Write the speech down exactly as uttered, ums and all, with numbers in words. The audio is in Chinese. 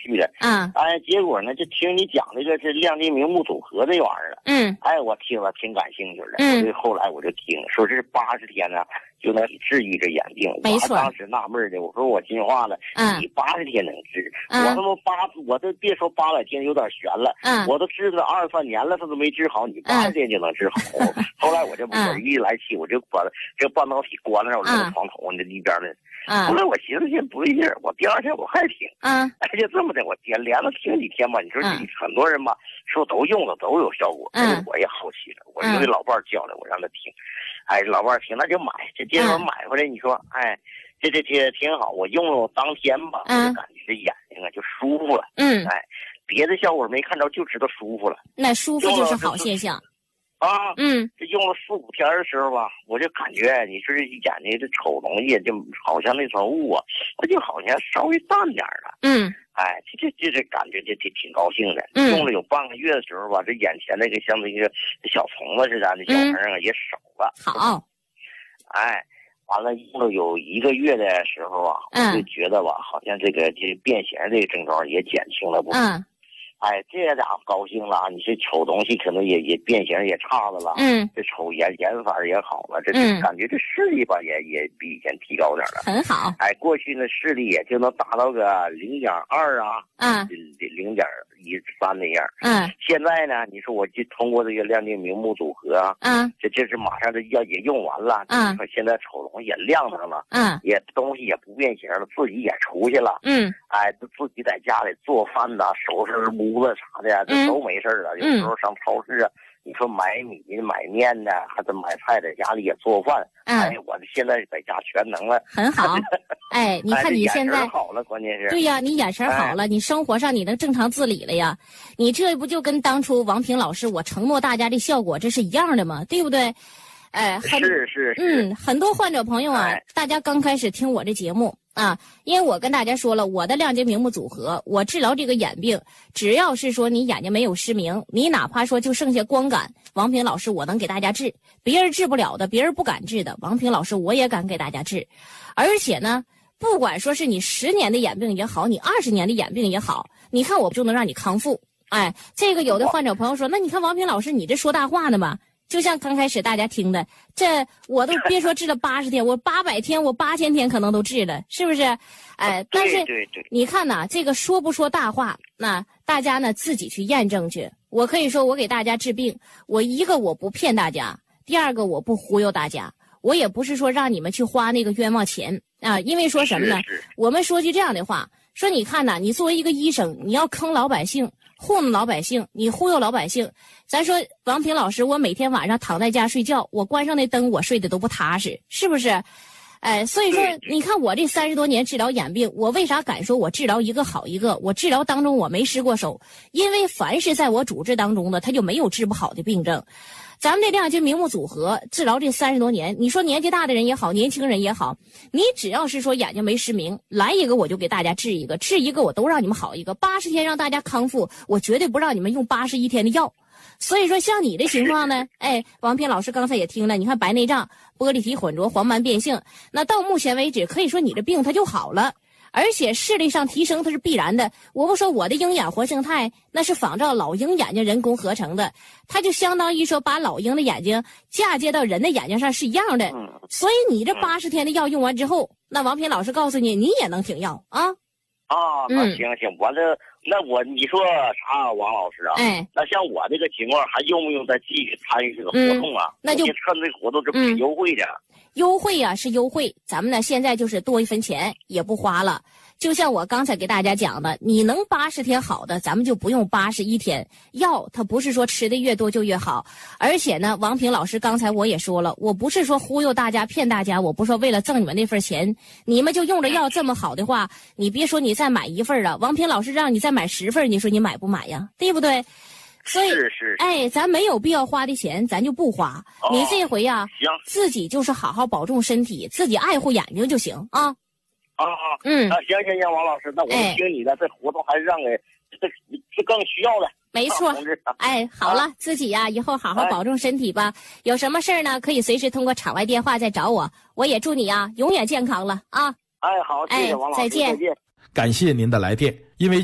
去的。 嗯， 哎，结果呢，就听你讲这个这亮晶明目组合这玩意儿了。 嗯， 哎，我听了挺感兴趣的。 嗯， 所以后来我就听说这八十天呢就能治愈这眼病。 没错。 我当时纳闷的，我说我进化了， 嗯， 你八十天能治？ 嗯， 我他妈八，我都别说八百天有点悬了。 嗯， 我都治了二三年了，他都没治好，你八十天就能治好？嗯、后来我就我一来气，我就把这半导体关了，让我扔床头那里边的。 嗯， 后来我寻思这不对劲儿，我第二天我还听。 嗯， 哎，就这么的，我连连着听几天吧。你说这很多人吧，说都用了都有效果。 嗯， 我也好奇了，我就给老伴儿叫来，我让他听。哎，老伴儿听那就买，这结果买回来，你说，哎，这这这挺好。我用了当天吧，我就感觉这眼睛啊就舒服了。 嗯， 哎，别的效果没看着，就知道舒服了。 那舒服就是好现象。 啊， 嗯， 这用了四五天的时候吧，我就感觉你说这眼睛这瞅东西，就好像那层雾啊，它就好像稍微淡点了。 嗯， 哎，这这这感觉就挺挺高兴的。 嗯， 用了有半个月的时候吧，这眼前那个像那个小虫子似的，那小玩意儿也少了。 好， 哎，完了用了有一个月的时候啊， 嗯， 我就觉得吧，好像这个这便涎这个症状也减轻了不少。 嗯。 哎，这家伙高兴了，你这瞅东西可能也也变形也差的了， 嗯， 这瞅眼眼法也好了，这嗯， 感觉这视力吧也也比以前提高点了， 很好。 哎，过去呢视力也就能达到个零点二啊， 嗯， 零点一三那样， 嗯， 现在呢，你说我就通过这个亮晶明目组合啊， 嗯， 这这是马上这药也用完了， 嗯， 现在瞅东西也亮堂了， 嗯， 也东西也不变形了，自己也出去了， 嗯， 哎，自己在家里做饭呐，收拾屋子啥的，这都没事了。 嗯、 有时候上超市啊，你说买米买面呢，还是买菜，在家里也做饭。 嗯， 哎，我现在在家全能了， 很好。哎，你看你现在、 哎、好了，关键是对呀，你眼神好了，哎、你生活上你能正常自理了呀。你这不就跟当初王平老师我承诺大家的效果这是一样的吗？对不对？哎， 是是是， 嗯，很多患者朋友啊，哎、大家刚开始听我这节目啊，因为我跟大家说了，我的亮晶明目组合，我治疗这个眼病，只要是说你眼睛没有失明，你哪怕说就剩下光感，王平老师我能给大家治，别人治不了的，别人不敢治的，王平老师我也敢给大家治，而且呢，不管说是你十年的眼病也好，你二十年的眼病也好，你看我就能让你康复。哎，这个有的患者朋友说，那你看王平老师，你这说大话呢吗？就像刚开始大家听的，这我都别说治了八十天，我八百天，我八千天可能都治了，是不是？哎，但是你看呐，这个说不说大话，那大家呢自己去验证去。我可以说，我给大家治病，我一个我不骗大家，第二个我不忽悠大家，我也不是说让你们去花那个冤枉钱啊，因为说什么呢？我们说句这样的话，说你看呐，你作为一个医生，你要坑老百姓。糊弄老百姓，你忽悠老百姓。咱说王平老师，我每天晚上躺在家睡觉，我关上那灯，我睡得都不踏实，是不是？哎，所以说，你看我这三十多年治疗眼病，我为啥敢说我治疗一个好一个？我治疗当中我没失过手，因为凡是在我主治当中的，他就没有治不好的病症。咱们这亮晶明目组合治疗这三十多年，你说年纪大的人也好，年轻人也好，你只要是说眼睛没失明，来一个我就给大家治一个，治一个我都让你们好一个，八十天让大家康复，我绝对不让你们用八十一天的药。所以说像你的情况呢，哎，王平老师刚才也听了，你看白内障、玻璃体混浊、黄斑变性，那到目前为止可以说你的病它就好了。而且视力上提升它是必然的，我不说我的鹰眼活性肽那是仿照老鹰眼睛人工合成的，它就相当于说把老鹰的眼睛嫁接到人的眼睛上是一样的。所以你这八十天的药用完之后，那王平老师告诉你，你也能停药啊。 啊，那行行，我这那我你说啥，王老师啊？ 哎， 那像我这个情况，还用不用再继续参与这个活动啊？ 嗯、那就趁这个活动，这不是优惠的。 优惠啊是优惠，咱们呢现在就是多一分钱也不花了。就像我刚才给大家讲的，你能八十天好的，咱们就不用八十一天。药它不是说吃的越多就越好，而且呢，王平老师刚才我也说了，我不是说忽悠大家骗大家，我不是说为了挣你们那份钱，你们就用着药这么好的话，你别说你再买一份啊，王平老师让你再买十份，你说你买不买呀？对不对？所以， 是是， 哎，咱没有必要花的钱，咱就不花。哦、你这回呀、啊， 行， 自己就是好好保重身体，自己爱护眼睛就行啊。 啊啊，嗯，啊，行行行，王老师，那我听你的，哎、这活动还是让给这这更需要的。 没错，哎，好了，啊、自己呀、啊，以后好好保重身体吧。哎、有什么事儿呢，可以随时通过场外电话再找我。我也祝你啊，永远健康了啊。 哎，好，谢谢王老师， 哎、再见。 再见。 感谢您的来电，因为